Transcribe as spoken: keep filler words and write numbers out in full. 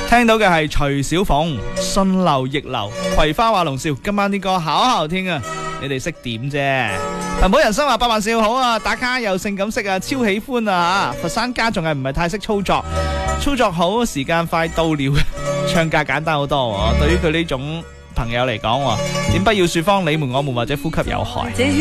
聽到嘅係徐小鳳，順流逆流，葵花話龍少，今晚啲歌好好聽啊！你哋識點啫？陳寶人生話百萬少好啊，打卡又性感色啊，超喜歡啊！佛山家仲係唔係太識操作，操作好，時間快到了，唱價簡單好多喎。對於佢呢種朋友嚟講，點不要說方你們我們或者呼吸有害。